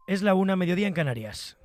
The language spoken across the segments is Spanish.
Es la 1, mediodía en Canarias.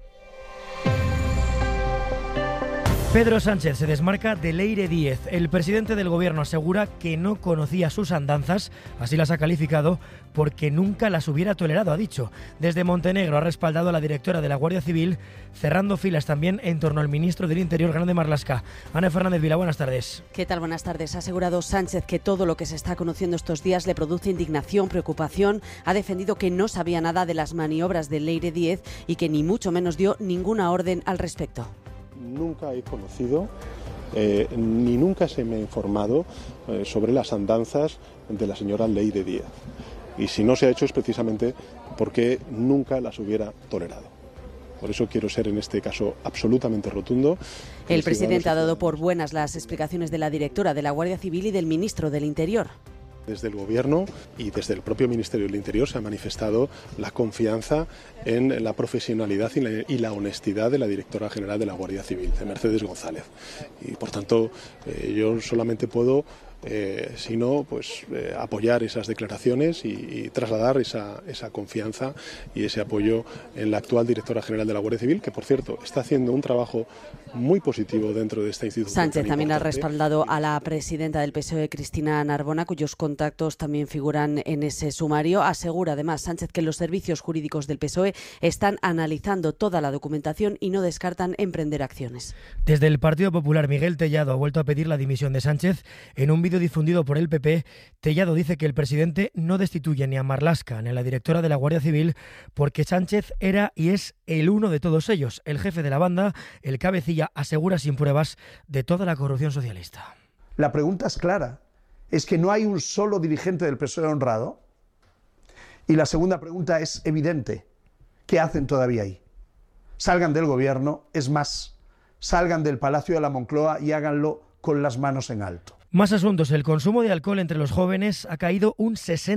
Pedro Sánchez se desmarca de Leire Díez. El presidente del gobierno asegura que no conocía sus andanzas, así las ha calificado, porque nunca las hubiera tolerado, ha dicho. Desde Montenegro ha respaldado a la directora de la Guardia Civil, cerrando filas también en torno al ministro del Interior, Grande Marlaska. Ana Fernández Vila, buenas tardes. ¿Qué tal? Buenas tardes. Ha asegurado Sánchez que todo lo que se está conociendo estos días le produce indignación, preocupación. Ha defendido que no sabía nada de las maniobras de Leire Díez y que ni mucho menos dio ninguna orden al respecto. Nunca he conocido ni nunca se me ha informado sobre las andanzas de la señora Leire Díez. Y si no se ha hecho es precisamente porque nunca las hubiera tolerado. Por eso quiero ser en este caso absolutamente rotundo. El presidente ha dado por buenas las explicaciones de la directora de la Guardia Civil y del ministro del Interior. Desde el Gobierno y desde el propio Ministerio del Interior se ha manifestado la confianza en la profesionalidad y la honestidad de la directora general de la Guardia Civil, de Mercedes González. Y por tanto, yo solamente puedo apoyar esas declaraciones y trasladar esa confianza y ese apoyo en la actual directora general de la Guardia Civil, que por cierto está haciendo un trabajo muy positivo dentro de esta institución. Sánchez también ha respaldado a la presidenta del PSOE, Cristina Narbona, cuyos contactos también figuran en ese sumario. Asegura además Sánchez que los servicios jurídicos del PSOE están analizando toda la documentación y no descartan emprender acciones. Desde el Partido Popular, Miguel Tellado ha vuelto a pedir la dimisión de Sánchez. En un vídeo difundido por el PP, Tellado dice que el presidente no destituye ni a Marlaska ni a la directora de la Guardia Civil porque Sánchez era y es el uno de todos ellos, el jefe de la banda, el cabecilla, asegura sin pruebas de toda la corrupción socialista. La pregunta es clara, es que no hay un solo dirigente del PSOE honrado. Y la segunda pregunta es evidente, ¿qué hacen todavía ahí? Salgan del gobierno, es más, salgan del Palacio de la Moncloa y háganlo con las manos en alto. Más asuntos. El consumo de alcohol entre los jóvenes ha caído un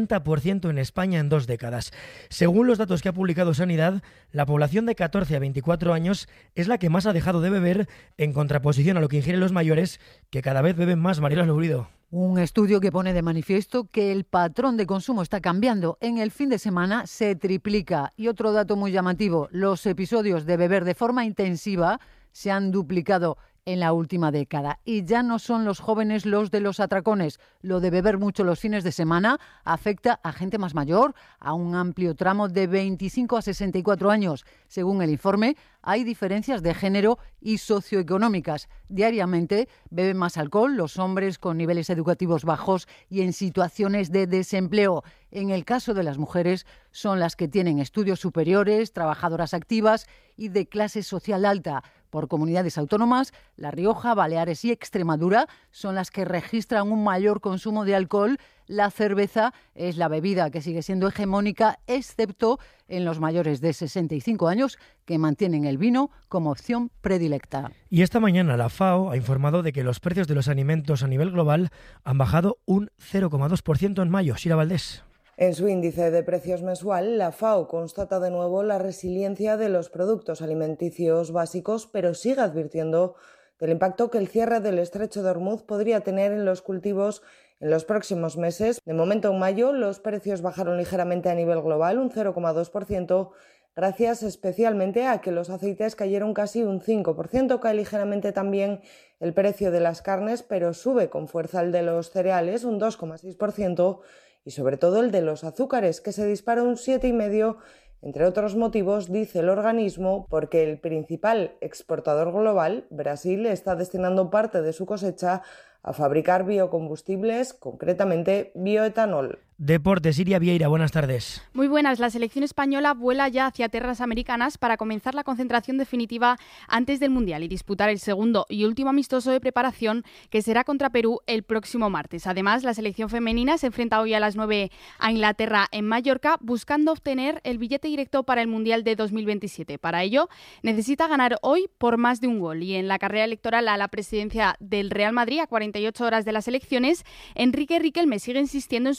60% en España en 2 décadas. Según los datos que ha publicado Sanidad, la población de 14 a 24 años es la que más ha dejado de beber, en contraposición a lo que ingieren los mayores, que cada vez beben más. Mariela Lourido. Un estudio que pone de manifiesto que el patrón de consumo está cambiando. En el fin de semana se triplica. Y otro dato muy llamativo, los episodios de beber de forma intensiva se han duplicado en la última década. Y ya no son los jóvenes los de los atracones. Lo de beber mucho los fines de semana afecta a gente más mayor, a un amplio tramo de 25 a 64 años. Según el informe, hay diferencias de género y socioeconómicas. Diariamente beben más alcohol los hombres con niveles educativos bajos y en situaciones de desempleo. En el caso de las mujeres, son las que tienen estudios superiores, trabajadoras activas y de clase social alta. Por comunidades autónomas, La Rioja, Baleares y Extremadura son las que registran un mayor consumo de alcohol. La cerveza es la bebida que sigue siendo hegemónica, excepto en los mayores de 65 años, que mantienen el vino como opción predilecta. Y esta mañana la FAO ha informado de que los precios de los alimentos a nivel global han bajado un 0,2% en mayo. Sira Valdés. En su índice de precios mensual, la FAO constata de nuevo la resiliencia de los productos alimenticios básicos, pero sigue advirtiendo del impacto que el cierre del estrecho de Hormuz podría tener en los cultivos en los próximos meses. De momento, en mayo, los precios bajaron ligeramente a nivel global, un 0,2%, gracias especialmente a que los aceites cayeron casi un 5%. Cae ligeramente también el precio de las carnes, pero sube con fuerza el de los cereales, un 2,6%, y sobre todo el de los azúcares, que se dispara un 7,5%, entre otros motivos, dice el organismo, porque el principal exportador global, Brasil, está destinando parte de su cosecha a fabricar biocombustibles, concretamente bioetanol. Deportes, Iria Vieira, buenas tardes. Muy buenas. La selección española vuela ya hacia tierras americanas para comenzar la concentración definitiva antes del Mundial y disputar el segundo y último amistoso de preparación, que será contra Perú el próximo martes. Además, la selección femenina se enfrenta hoy a las 9 a Inglaterra en Mallorca, buscando obtener el billete directo para el Mundial de 2027. Para ello, necesita ganar hoy por más de un gol. Y en la carrera electoral a la presidencia del Real Madrid, a 48 horas de las elecciones, Enrique Riquelme sigue insistiendo en su compromiso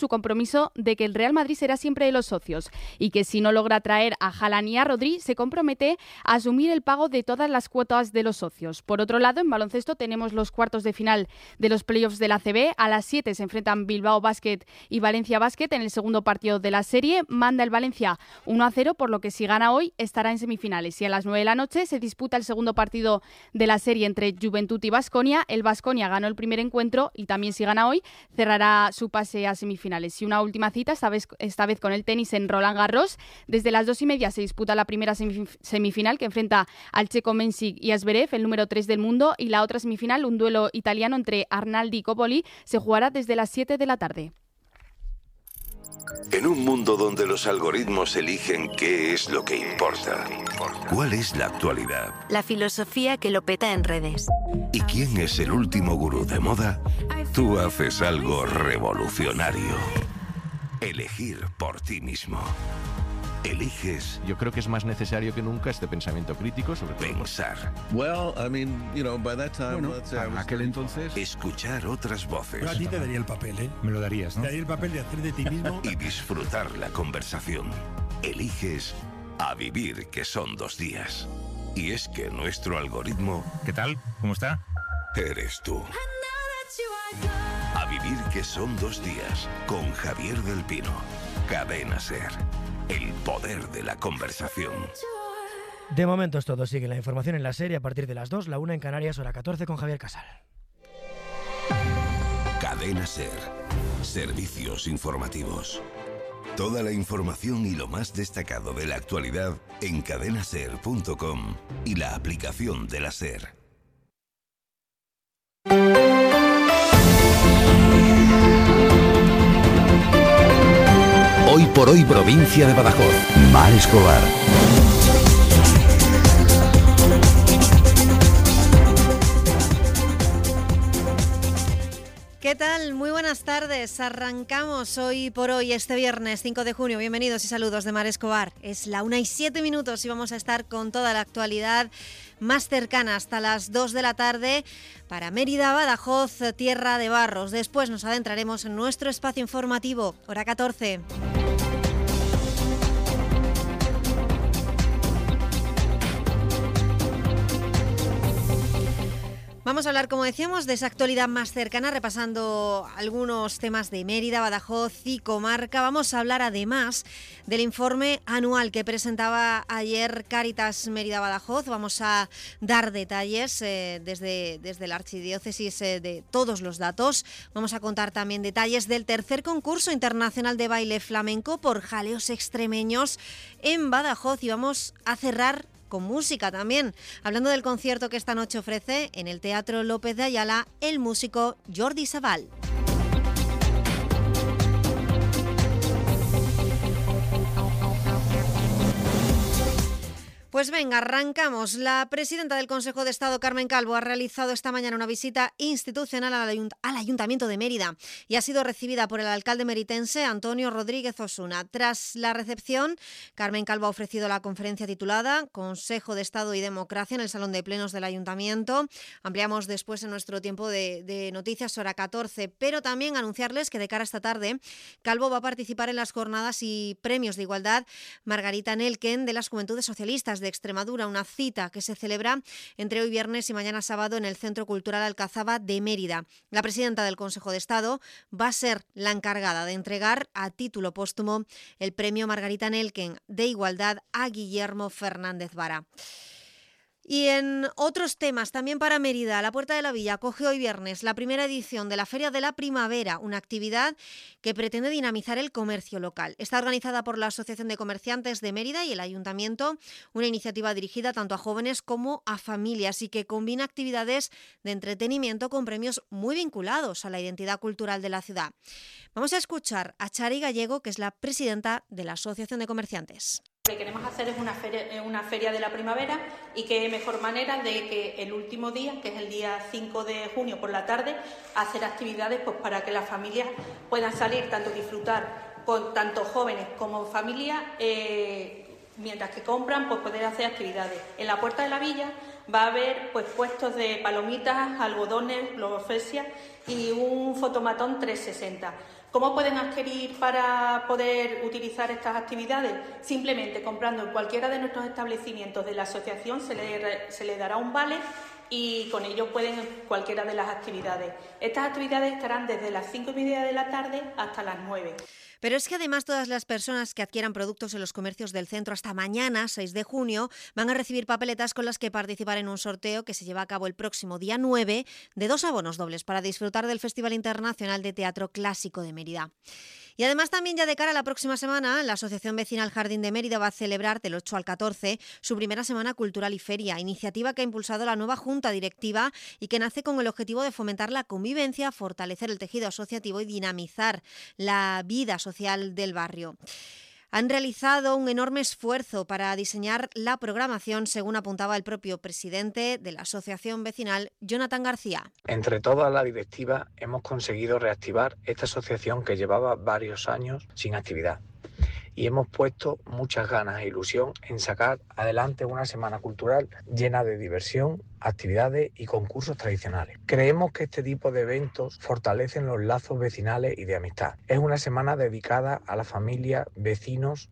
compromiso de que el Real Madrid será siempre de los socios y que si no logra traer a Haaland y a Rodri, se compromete a asumir el pago de todas las cuotas de los socios. Por otro lado, en baloncesto tenemos los cuartos de final de los playoffs de la ACB. A las 7 se enfrentan Bilbao Basket y Valencia Basket en el segundo partido de la serie. Manda el Valencia 1-0, por lo que si gana hoy estará en semifinales. Y a las 9 de la noche se disputa el segundo partido de la serie entre Juventud y Baskonia. El Baskonia ganó el primer encuentro y también si gana hoy cerrará su pase a semifinales. Y una última cita, esta vez con el tenis en Roland Garros. Desde las 2:30 se disputa la primera semifinal que enfrenta al checo Mensik y a Zverev, el número 3 del mundo, y la otra semifinal, un duelo italiano entre Arnaldi y Coppoli, se jugará desde las 7 de la tarde. En un mundo donde los algoritmos eligen qué es lo que importa, ¿cuál es la actualidad? La filosofía que lo peta en redes. ¿Y quién es el último gurú de moda? Tú haces algo revolucionario. Elegir por ti mismo. Eliges. Yo creo que es más necesario que nunca este pensamiento crítico sobre todo. Pensar. Bueno, en aquel entonces. Escuchar otras voces. Yo a ti te daría el papel, ¿eh? Me lo darías, ¿no? Te daría el papel de hacer de ti mismo. Y disfrutar la conversación. Eliges a vivir, que son 2 días. Y es que nuestro algoritmo... ¿Qué tal? ¿Cómo está? Eres tú. A vivir, que son 2 días. Con Javier del Pino. Cadena SER. El poder de la conversación. De momento es todo. Sigue la información en la serie a partir de las 2, la 1 en Canarias, hora 14 con Javier Casal. Cadena SER. Servicios informativos. Toda la información y lo más destacado de la actualidad en cadenaser.com y la aplicación de la SER. Hoy por hoy, provincia de Badajoz. Mar Escobar. ¿Qué tal? Muy buenas tardes. Arrancamos hoy por hoy, este viernes 5 de junio. Bienvenidos y saludos de Mar Escobar. Es la 1:07 y vamos a estar con toda la actualidad más cercana hasta las 2 de la tarde para Mérida, Badajoz, Tierra de Barros. Después nos adentraremos en nuestro espacio informativo, hora 14. Vamos a hablar, como decíamos, de esa actualidad más cercana, repasando algunos temas de Mérida, Badajoz y comarca. Vamos a hablar además del informe anual que presentaba ayer Cáritas Mérida-Badajoz. Vamos a dar detalles desde la archidiócesis de todos los datos. Vamos a contar también detalles del tercer concurso internacional de baile flamenco por jaleos extremeños en Badajoz y vamos a cerrar con música también, hablando del concierto que esta noche ofrece en el Teatro López de Ayala el músico Jordi Sabal. Pues venga, arrancamos. La presidenta del Consejo de Estado, Carmen Calvo, ha realizado esta mañana una visita institucional al Ayuntamiento de Mérida y ha sido recibida por el alcalde meritense, Antonio Rodríguez Osuna. Tras la recepción, Carmen Calvo ha ofrecido la conferencia titulada Consejo de Estado y Democracia en el Salón de Plenos del Ayuntamiento. Ampliamos después en nuestro tiempo de noticias, hora 14, pero también anunciarles que de cara a esta tarde, Calvo va a participar en las jornadas y premios de igualdad Margarita Nelken de las Juventudes Socialistas de Extremadura, una cita que se celebra entre hoy viernes y mañana sábado en el Centro Cultural Alcazaba de Mérida. La presidenta del Consejo de Estado va a ser la encargada de entregar a título póstumo el premio Margarita Nelken de Igualdad a Guillermo Fernández Vara. Y en otros temas, también para Mérida, la Puerta de la Villa acoge hoy viernes la primera edición de la Feria de la Primavera, una actividad que pretende dinamizar el comercio local. Está organizada por la Asociación de Comerciantes de Mérida y el Ayuntamiento, una iniciativa dirigida tanto a jóvenes como a familias y que combina actividades de entretenimiento con premios muy vinculados a la identidad cultural de la ciudad. Vamos a escuchar a Chari Gallego, que es la presidenta de la Asociación de Comerciantes. Lo que queremos hacer es una feria de la primavera y qué mejor manera de que el último día, que es el día 5 de junio por la tarde, hacer actividades pues, para que las familias puedan salir, tanto disfrutar con tanto jóvenes como familias, mientras que compran, pues poder hacer actividades. En la Puerta de la Villa va a haber pues puestos de palomitas, algodones, globofesia y un fotomatón 360. ¿Cómo pueden adquirir para poder utilizar estas actividades? Simplemente comprando en cualquiera de nuestros establecimientos de la asociación se le dará un vale y con ello pueden cualquiera de las actividades. Estas actividades estarán desde las 5:30 de la tarde hasta las 9. Pero es que además todas las personas que adquieran productos en los comercios del centro hasta mañana, 6 de junio, van a recibir papeletas con las que participar en un sorteo que se lleva a cabo el próximo día 9 de 2 abonos dobles para disfrutar del Festival Internacional de Teatro Clásico de Mérida. Y además también ya de cara a la próxima semana, la Asociación Vecinal Jardín de Mérida va a celebrar del 8 al 14 su primera Semana Cultural y Feria, iniciativa que ha impulsado la nueva Junta Directiva y que nace con el objetivo de fomentar la convivencia, fortalecer el tejido asociativo y dinamizar la vida social del barrio. Han realizado un enorme esfuerzo para diseñar la programación, según apuntaba el propio presidente de la Asociación Vecinal, Jonathan García. Entre toda la directiva hemos conseguido reactivar esta asociación que llevaba varios años sin actividad. Y hemos puesto muchas ganas e ilusión en sacar adelante una semana cultural llena de diversión, actividades y concursos tradicionales. Creemos que este tipo de eventos fortalecen los lazos vecinales y de amistad. Es una semana dedicada a la familia, vecinos